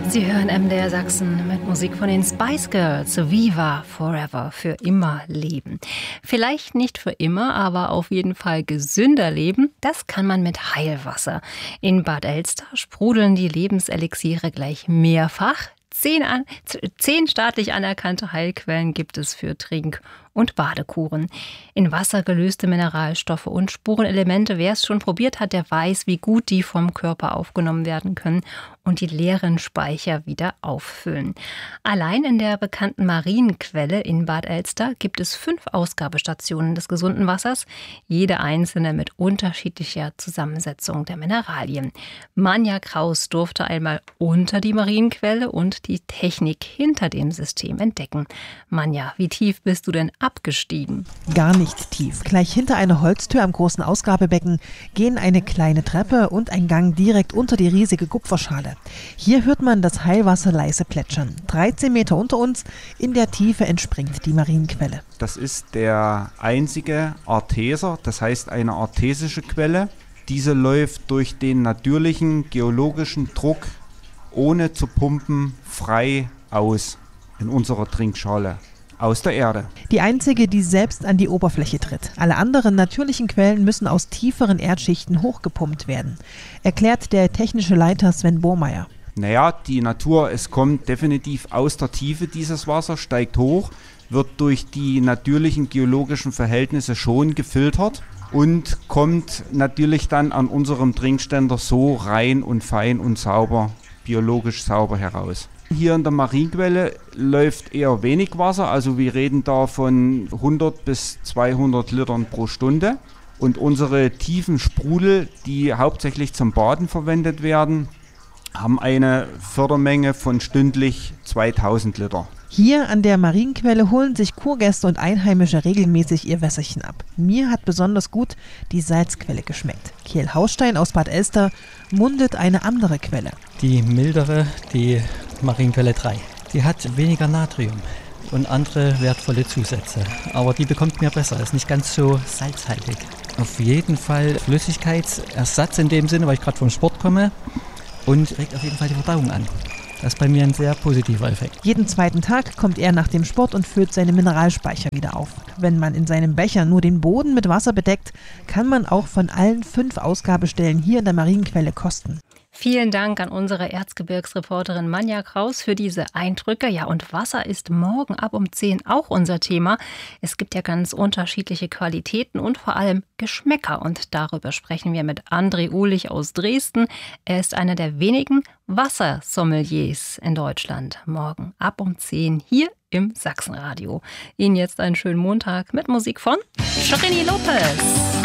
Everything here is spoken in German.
Sie hören MDR Sachsen mit Musik von den Spice Girls. Viva Forever, für immer leben. Vielleicht nicht für immer, aber auf jeden Fall gesünder leben, das kann man mit Heilwasser. In Bad Elster sprudeln die Lebenselixiere gleich mehrfach. 10 staatlich anerkannte Heilquellen gibt es für Trink- und Badekuren. In Wasser gelöste Mineralstoffe und Spurenelemente. Wer es schon probiert hat, der weiß, wie gut die vom Körper aufgenommen werden können und die leeren Speicher wieder auffüllen. Allein in der bekannten Marienquelle in Bad Elster gibt es 5 Ausgabestationen des gesunden Wassers, jede einzelne mit unterschiedlicher Zusammensetzung der Mineralien. Manja Kraus durfte einmal unter die Marienquelle und die Technik hinter dem System entdecken. Manja, wie tief bist du denn abgestiegen? Gar nicht tief. Gleich hinter einer Holztür am großen Ausgabebecken gehen eine kleine Treppe und ein Gang direkt unter die riesige Kupferschale. Hier hört man das Heilwasser leise plätschern. 13 Meter unter uns, in der Tiefe entspringt die Marienquelle. Das ist der einzige Arteser, das heißt eine artesische Quelle. Diese läuft durch den natürlichen geologischen Druck, ohne zu pumpen, frei aus in unserer Trinkschale. Aus der Erde. Die einzige, die selbst an die Oberfläche tritt. Alle anderen natürlichen Quellen müssen aus tieferen Erdschichten hochgepumpt werden, erklärt der technische Leiter Sven Bohrmeier. Naja, die Natur, es kommt definitiv aus der Tiefe dieses Wasser, steigt hoch, wird durch die natürlichen geologischen Verhältnisse schon gefiltert und kommt natürlich dann an unserem Trinkständer so rein und fein und sauber, biologisch sauber heraus. Hier in der Marienquelle läuft eher wenig Wasser, also wir reden da von 100 bis 200 Litern pro Stunde. Und unsere tiefen Sprudel, die hauptsächlich zum Baden verwendet werden, haben eine Fördermenge von stündlich 2000 Liter. Hier an der Marienquelle holen sich Kurgäste und Einheimische regelmäßig ihr Wässerchen ab. Mir hat besonders gut die Salzquelle geschmeckt. Kiel Hausstein aus Bad Elster mundet eine andere Quelle. Die mildere, die Marienquelle 3. Die hat weniger Natrium und andere wertvolle Zusätze. Aber die bekommt mir besser, ist nicht ganz so salzhaltig. Auf jeden Fall Flüssigkeitsersatz in dem Sinne, weil ich gerade vom Sport komme. Und regt auf jeden Fall die Verdauung an. Das ist bei mir ein sehr positiver Effekt. Jeden zweiten Tag kommt er nach dem Sport und füllt seine Mineralspeicher wieder auf. Wenn man in seinem Becher nur den Boden mit Wasser bedeckt, kann man auch von allen 5 Ausgabestellen hier in der Marienquelle kosten. Vielen Dank an unsere Erzgebirgsreporterin Manja Kraus für diese Eindrücke. Ja, und Wasser ist morgen ab um 10 auch unser Thema. Es gibt ja ganz unterschiedliche Qualitäten und vor allem Geschmäcker. Und darüber sprechen wir mit André Uhlich aus Dresden. Er ist einer der wenigen Wassersommeliers in Deutschland. Morgen ab um 10 hier im Sachsenradio. Ihnen jetzt einen schönen Montag mit Musik von Trini Lopez.